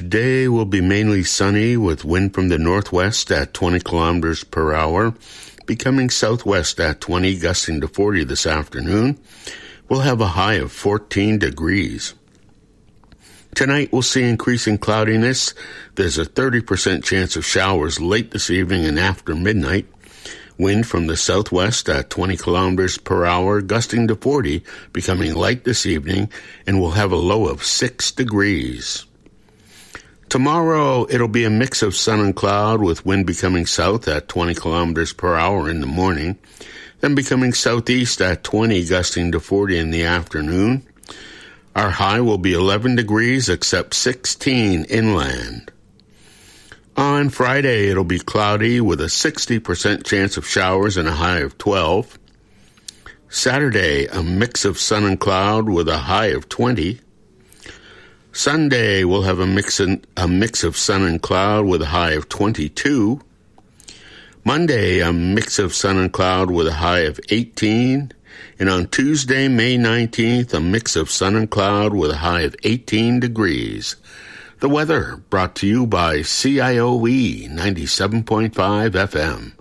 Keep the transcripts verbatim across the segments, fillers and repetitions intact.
today will be mainly sunny with wind from the northwest at twenty kilometers per hour, becoming southwest at twenty, gusting to forty this afternoon. We'll have a high of fourteen degrees. Tonight we'll see increasing cloudiness. There's a thirty percent chance of showers late this evening and after midnight. Wind from the southwest at twenty kilometers per hour, gusting to forty, becoming light this evening, and we'll have a low of six degrees. Tomorrow, it'll be a mix of sun and cloud with wind becoming south at twenty kilometers per hour in the morning, then becoming southeast at twenty, gusting to forty in the afternoon. Our high will be eleven degrees, except sixteen inland. On Friday, it'll be cloudy with a sixty percent chance of showers and a high of twelve. Saturday, a mix of sun and cloud with a high of twenty. Sunday, we'll have a mix, in, a mix of sun and cloud with a high of twenty-two. Monday, a mix of sun and cloud with a high of eighteen. And on Tuesday, May nineteenth, a mix of sun and cloud with a high of eighteen degrees. The weather brought to you by C I O E ninety-seven point five F M.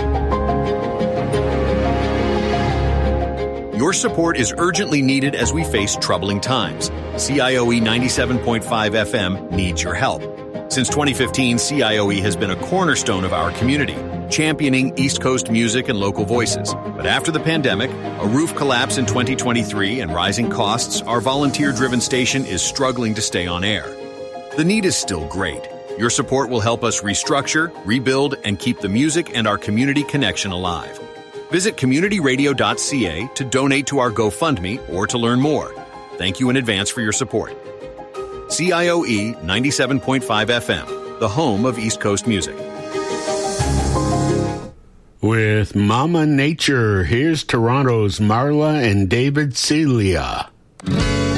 Your support is urgently needed as we face troubling times. C I O E ninety-seven point five F M needs your help. Since twenty fifteen, C I O E has been a cornerstone of our community, championing East Coast music and local voices. But after the pandemic, a roof collapse in twenty twenty-three, and rising costs, our volunteer-driven station is struggling to stay on air. The need is still great. Your support will help us restructure, rebuild, and keep the music and our community connection alive. Visit community radio dot c a to donate to our GoFundMe or to learn more. Thank you in advance for your support. C I O E ninety-seven point five F M, the home of East Coast music. With Mama Nature, here's Toronto's Marla and David Celia.